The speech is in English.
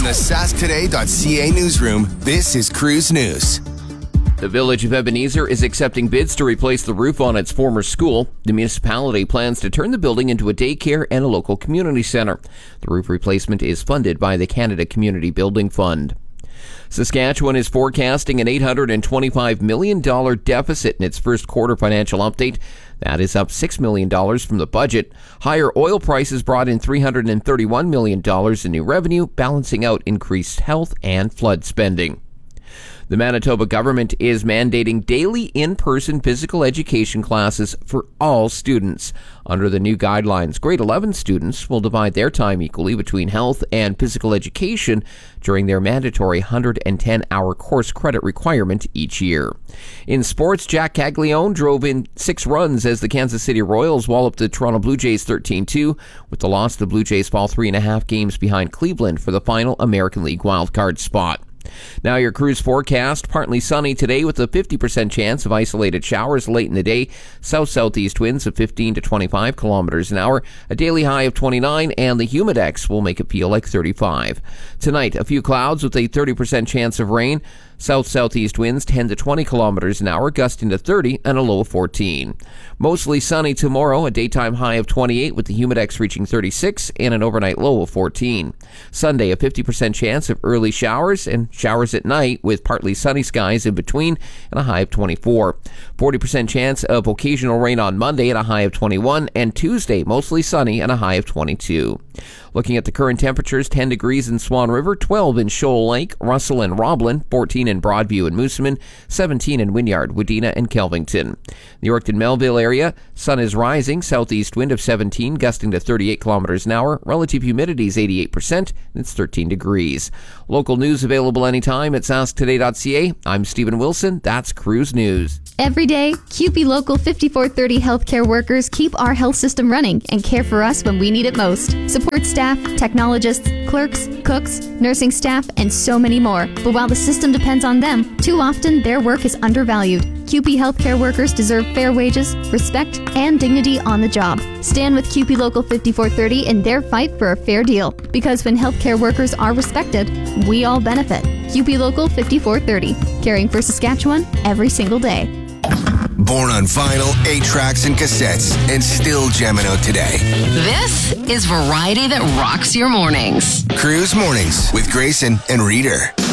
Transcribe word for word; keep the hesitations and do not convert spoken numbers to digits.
the sask today dot c a newsroom, this is Cruise News. The Village of Ebenezer is accepting bids to replace the roof on its former school. The municipality plans to turn the building into a daycare and a local community center. The roof replacement is funded by the Canada Community Building Fund. Saskatchewan is forecasting an eight hundred twenty-five million dollars deficit in its first quarter financial update. That is up six million dollars from the budget. Higher oil prices brought in three hundred thirty-one million dollars in new revenue, balancing out increased health and flood spending. The Manitoba government is mandating daily in-person physical education classes for all students. Under the new guidelines, grade eleven students will divide their time equally between health and physical education during their mandatory one hundred ten hour course credit requirement each year. In sports, Jack Caglione drove in six runs as the Kansas City Royals walloped the Toronto Blue Jays thirteen two. With the loss, the Blue Jays fall three and a half games behind Cleveland for the final American League wildcard spot. Now your cruise forecast, partly sunny today with a fifty percent chance of isolated showers late in the day. South-southeast winds of fifteen to twenty-five kilometers an hour, a daily high of twenty-nine, and the humidex will make it feel like thirty-five. Tonight, a few clouds with a thirty percent chance of rain. South-southeast winds ten to twenty kilometers an hour, gusting to thirty, and a low of fourteen. Mostly sunny tomorrow, a daytime high of twenty-eight with the humidex reaching thirty-six and an overnight low of fourteen. Sunday, a fifty percent chance of early showers and showers at night with partly sunny skies in between and a high of twenty-four. forty percent chance of occasional rain on Monday at a high of twenty-one, and Tuesday mostly sunny and a high of twenty-two. Looking at the current temperatures, ten degrees in Swan River, twelve in Shoal Lake, Russell and Roblin, fourteen in Broadview and Moosomin, seventeen in Wynyard, Wadena and Kelvington. The Yorkton Melville area, sun is rising, southeast wind of seventeen, gusting to thirty-eight kilometers an hour, relative humidity is eighty-eight percent, and it's thirteen degrees. Local news available anytime at sask today dot c a. I'm Stephen Wilson, that's Cruise News. Every day, C U P E Local fifty-four thirty healthcare workers keep our health system running and care for us when we need it most. Support staff, technologists, clerks, cooks, nursing staff, and so many more. But while the system depends on them, too often their work is undervalued. C U P E healthcare workers deserve fair wages, respect, and dignity on the job. Stand with C U P E Local fifty-four thirty in their fight for a fair deal. Because when healthcare workers are respected, we all benefit. C U P E Local fifty-four thirty, caring for Saskatchewan every single day. Born on vinyl, eight tracks, and cassettes, and still jamming out today. This is variety that rocks your mornings. Cruise Mornings with Grayson and Reader.